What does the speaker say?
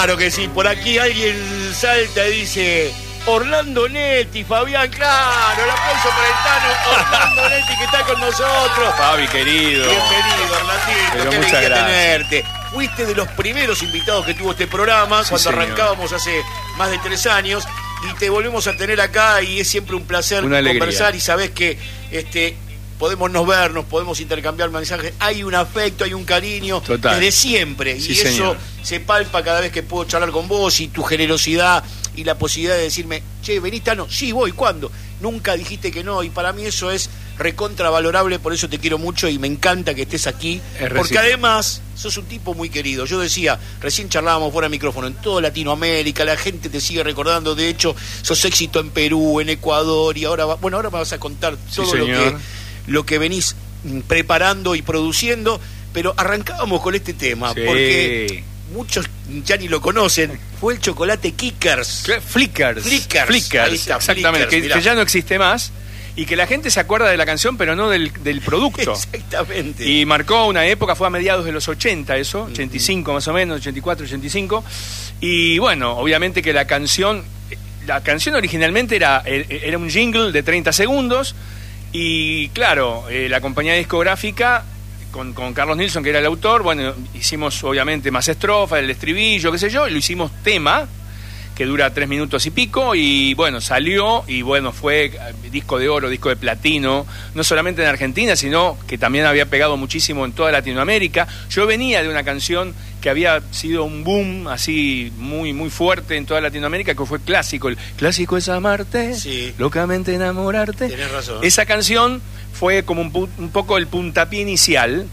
Claro que sí, por aquí alguien salta y dice Orlando Netti, Fabián, claro, el aplauso para el Tano, Orlando Netti que está con nosotros. Fabi, querido. Bienvenido, Orlandito, pero qué muchas alegría gracias. tenerte. Fuiste de los primeros invitados que tuvo este programa, Sí, cuando señor. arrancábamos hace más de 3 años, y te volvemos a tener acá y es siempre un placer Una alegría. conversar y sabés que podemos nos vernos, podemos intercambiar mensajes, hay un afecto, hay un cariño Total. desde siempre, Sí, y eso señor. se palpa cada vez que puedo charlar con vos, y tu generosidad y la posibilidad de decirme, che, venís, Tano, sí, voy, ¿cuándo? Nunca dijiste que no, y para mí eso es recontravalorable, por eso te quiero mucho y me encanta que estés aquí, porque además sos un tipo muy querido. Yo decía, recién charlábamos fuera de micrófono, en toda Latinoamérica la gente te sigue recordando, de hecho sos éxito en Perú, en Ecuador, y ahora ahora me vas a contar todo señor. lo que venís preparando y produciendo, pero arrancábamos con este tema, Sí. porque muchos ya ni lo conocen, fue el chocolate Kickers. Flickers. Ahí está, exactamente, Flickers, que ya no existe más y que la gente se acuerda de la canción pero no del producto. Exactamente. Y marcó una época, fue a mediados de los 80 eso, 85 más o menos, 84, 85. Y bueno, obviamente que la canción originalmente era un jingle de 30 segundos y claro, la compañía discográfica con Carlos Nilsson, que era el autor, bueno, hicimos obviamente más estrofa, el estribillo, qué sé yo, y lo hicimos tema, que dura 3 minutos y pico, y bueno, salió, y bueno, fue disco de oro, disco de platino, no solamente en Argentina, sino que también había pegado muchísimo en toda Latinoamérica. Yo venía de una canción que había sido un boom así muy muy fuerte en toda Latinoamérica, que fue clásico. El clásico es amarte, sí, locamente enamorarte. Tenés razón. Esa canción fue como un poco el puntapié inicial